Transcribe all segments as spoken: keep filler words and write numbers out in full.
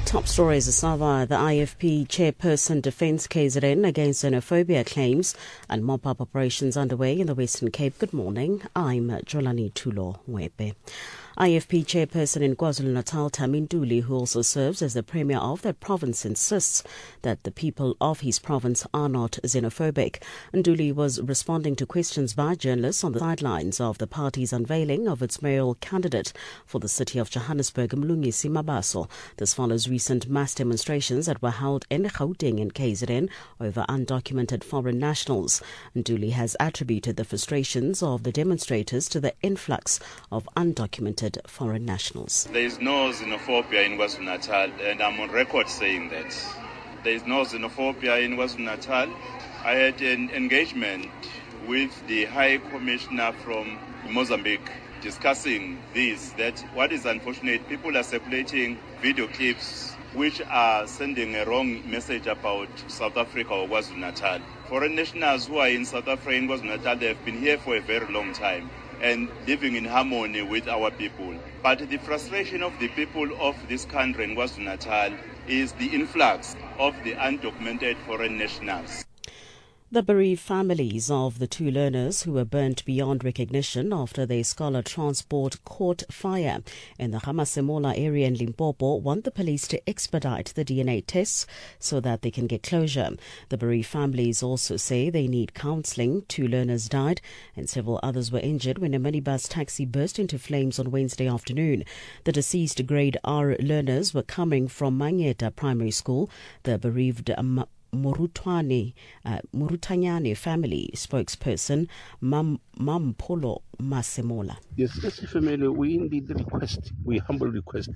Top stories Asava, the I F P chairperson defends K Z N against xenophobia claims and mop-up operations underway in the Western Cape. Good morning, I'm Jolani Tulo Wepe. I F P chairperson in KwaZulu-Natal, Tami Nduli, who also serves as the premier of that province, insists that the people of his province are not xenophobic. Nduli was responding to questions by journalists on the sidelines of the party's unveiling of its mayoral candidate for the city of Johannesburg, Mlungisi Mabaso. This follows recent mass demonstrations that were held in Gauteng and K Z N over undocumented foreign nationals. Nduli has attributed the frustrations of the demonstrators to the influx of undocumented foreign nationals. There is no xenophobia in KwaZulu-Natal, and I'm on record saying that. There is no xenophobia in KwaZulu-Natal. I had an engagement with the High Commissioner from Mozambique discussing this, that what is unfortunate, people are circulating video clips which are sending a wrong message about South Africa or KwaZulu-Natal. Foreign nationals who are in South Africa and KwaZulu-Natal, they have been here for a very long time and living in harmony with our people. But the frustration of the people of this country in KwaZulu-Natal is the influx of the undocumented foreign nationals. The bereaved families of the two learners who were burnt beyond recognition after their scholar transport caught fire in the Hamasemola area in Limpopo want the police to expedite the D N A tests so that they can get closure. The bereaved families also say they need counselling. Two learners died and several others were injured when a minibus taxi burst into flames on Wednesday afternoon. The deceased grade R learners were coming from Mangeta Primary School. The bereaved um, Murutwane, uh, Murutanyane family spokesperson Mam Mampolo Masemola. Yes, as a family, we indeed request, we humbly request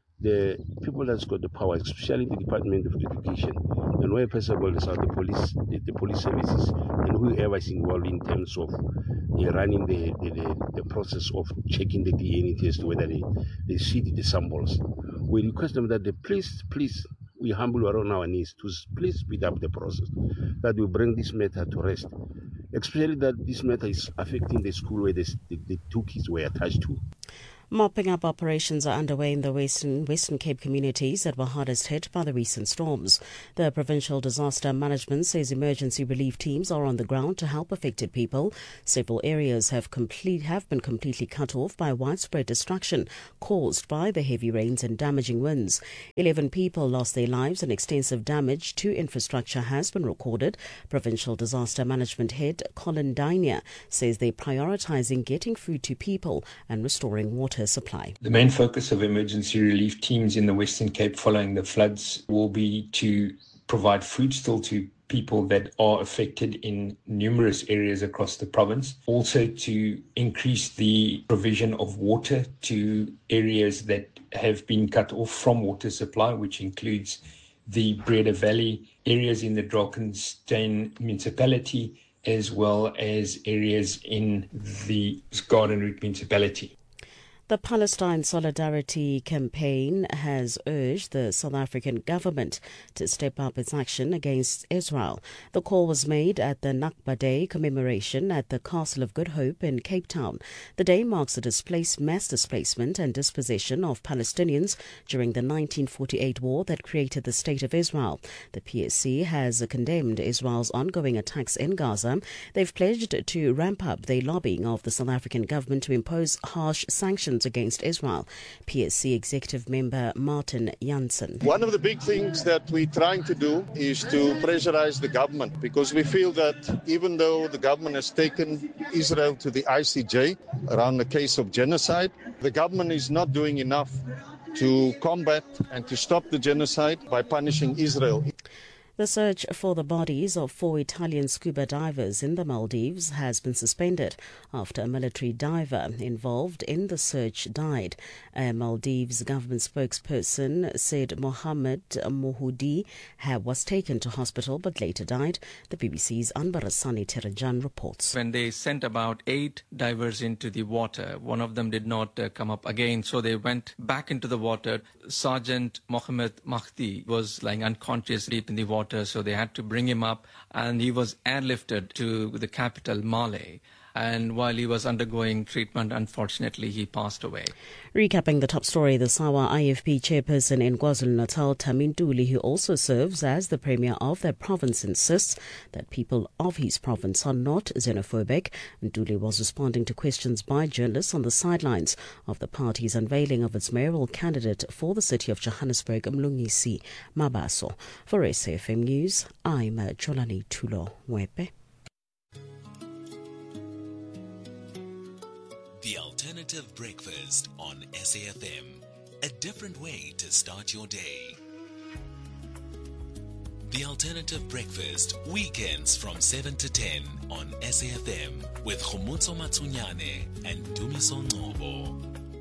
the people that's got the power, especially the Department of Education, and where possible is the police, the, the police services, and whoever is involved in terms of uh, running the, the, the, the process of checking the D N A test, whether they, they see the samples. We request them that they please, please, we humble are on our knees to please speed up the process, that we bring this matter to rest, especially that this matter is affecting the school where the, the, the two kids were attached to. Mopping up operations are underway in the Western, Western Cape communities that were hardest hit by the recent storms. The Provincial Disaster Management says emergency relief teams are on the ground to help affected people. Several areas have, complete, have been completely cut off by widespread destruction caused by the heavy rains and damaging winds. Eleven people lost their lives and extensive damage to infrastructure has been recorded. Provincial Disaster Management Head Colin Dania says they're prioritising getting food to people and restoring water supply. The main focus of emergency relief teams in the Western Cape following the floods will be to provide food still to people that are affected in numerous areas across the province. Also to increase the provision of water to areas that have been cut off from water supply, which includes the Breda Valley, areas in the Drakensberg municipality, as well as areas in the Gardenwood municipality. The Palestine Solidarity Campaign has urged the South African government to step up its action against Israel. The call was made at the Nakba Day commemoration at the Castle of Good Hope in Cape Town. The day marks the displaced, mass displacement and dispossession of Palestinians during the nineteen forty-eight war that created the State of Israel. The P S C has condemned Israel's ongoing attacks in Gaza. They've pledged to ramp up their lobbying of the South African government to impose harsh sanctions against Israel. P S C executive member Martin Jansen. One of the big things that we're trying to do is to pressurize the government, because we feel that even though the government has taken Israel to the I C J around the case of genocide, the government is not doing enough to combat and to stop the genocide by punishing Israel. The search for the bodies of four Italian scuba divers in the Maldives has been suspended after a military diver involved in the search died. A Maldives government spokesperson said Mohammed Mohudi was taken to hospital but later died. The B B C's Anbarasani Terajan reports. When they sent about eight divers into the water, one of them did not uh, come up again, so they went back into the water. Sergeant Mohammed Mahdi was lying unconscious deep in the water, so they had to bring him up, and he was airlifted to the capital, Male. and while he was undergoing treatment, unfortunately, he passed away. Recapping the top story, the SAWA I F P chairperson in KwaZulu-Natal, Tami Ntuli, who also serves as the premier of that province, insists that people of his province are not xenophobic. Ntuli was responding to questions by journalists on the sidelines of the party's unveiling of its mayoral candidate for the city of Johannesburg, Mlungisi Mabaso. For S A F M News, I'm Jolani Tulo Mwepe. The Alternative Breakfast on S A F M. A different way to start your day. The Alternative Breakfast, weekends from seven to ten on S A F M with Khomotso Matsunyane and Dumiso Ngobo.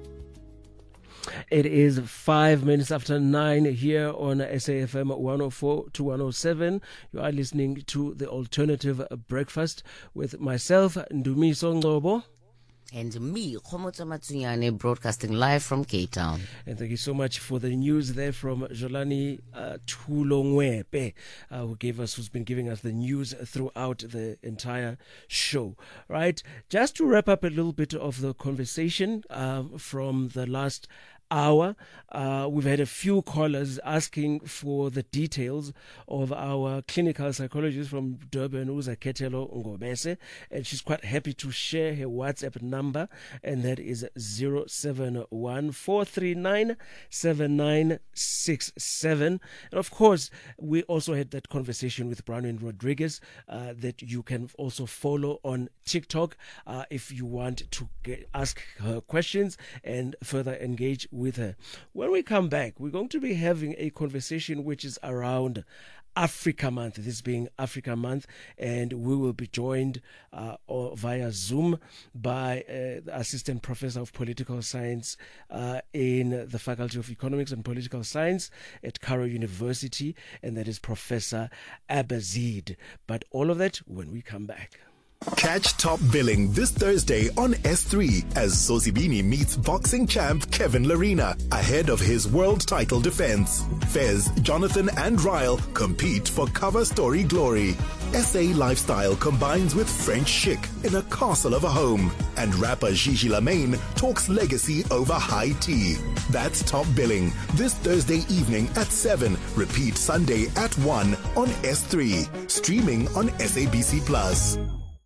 It is five minutes after nine here on S A F M one oh four to one oh seven. You are listening to the Alternative Breakfast with myself, Dumiso Ngobo. And me, Khomotso Matsunyane, broadcasting live from Cape Town. And thank you so much for the news there from Jolani uh, Tulongwepe, uh, who gave us, who's been giving us the news throughout the entire show. Right, just to wrap up a little bit of the conversation uh, from the last hour, uh, we've had a few callers asking for the details of our clinical psychologist from Durban, Uza Ketelo Ngobese, and she's quite happy to share her WhatsApp number, and that is zero seven one four three nine seven nine six seven. And of course, we also had that conversation with Bronwyn Rodriguez uh, that you can also follow on TikTok uh, if you want to get, ask her questions and further engage with her. When we come back, we're going to be having a conversation which is around Africa Month, this being Africa Month, and we will be joined uh, or via Zoom by uh, the Assistant Professor of Political Science uh, in the Faculty of Economics and Political Science at Cairo University, and that is Professor Abazid. But all of that when we come back. Catch Top Billing this Thursday on S three as Sosibini meets boxing champ Kevin Larina ahead of his world title defense. Fez, Jonathan and Ryle compete for cover story glory. S A lifestyle combines with French chic in a castle of a home. And rapper Gigi Lamaine talks legacy over high tea. That's Top Billing this Thursday evening at seven. Repeat Sunday at one on S three. Streaming on S A B C Plus.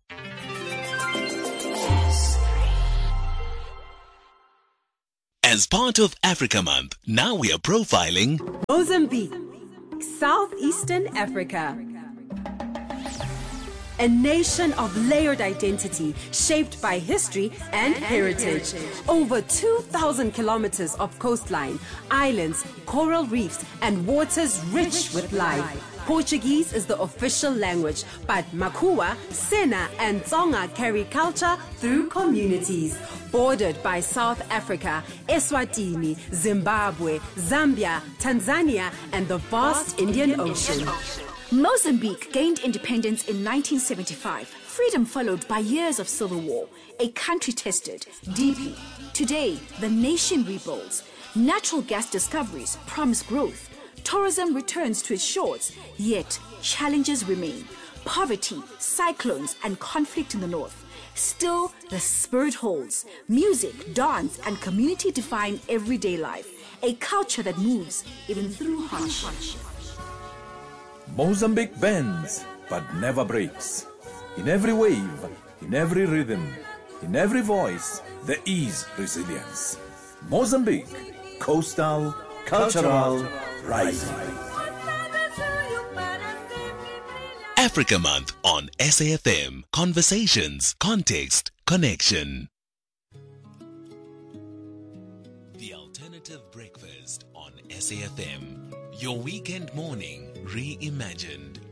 As part of Africa Month, now we are profiling Mozambique, Southeastern Africa. A nation of layered identity shaped by history and heritage. Over two thousand kilometers of coastline, islands, coral reefs, and waters rich with life. Portuguese is the official language, but Makua, Sena, and Tsonga carry culture through communities. Bordered by South Africa, Eswatini, Zimbabwe, Zambia, Tanzania, and the vast Indian Ocean. Mozambique gained independence in nineteen seventy-five. Freedom followed by years of civil war. A country tested deeply. Today, the nation rebuilds. Natural gas discoveries promise growth. Tourism returns to its shores, yet challenges remain. Poverty, cyclones, and conflict in the north. Still, the spirit holds. Music, dance, and community define everyday life. A culture that moves even through hardship. Mozambique bends, but never breaks. In every wave, in every rhythm, in every voice, there is resilience. Mozambique, coastal, cultural, rising. Africa Month on S A F M. Conversations, context, connection. The Alternative Breakfast on S A F M. Your weekend morning reimagined.